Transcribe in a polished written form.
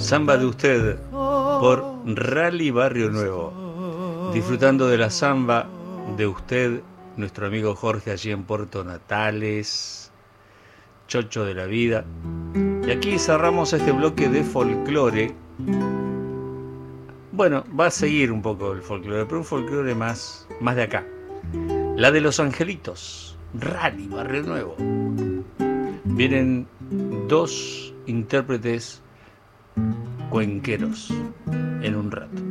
Samba de usted por Rally Barrio Nuevo. Disfrutando de la samba de usted, nuestro amigo Jorge allí en Puerto Natales, chocho de la vida. Y aquí cerramos este bloque de folclore. Bueno, va a seguir un poco el folclore, pero un folclore más de acá. La de los angelitos, Rally Barrio Nuevo. Vienen dos intérpretes cuenqueros en un rato.